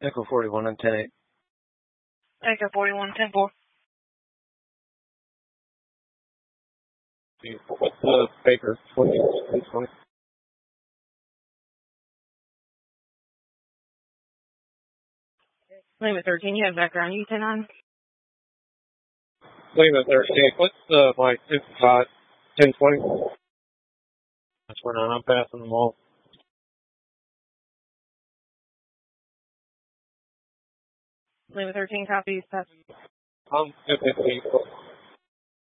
Echo 41 on 10-8. Echo 41, 10-4. What's the Baker? 20. Lima 13, you have background U10 on. Lima 13. What's my 55? 10-20? That's when I'm passing them all. Lima 13 copies, pass. 15.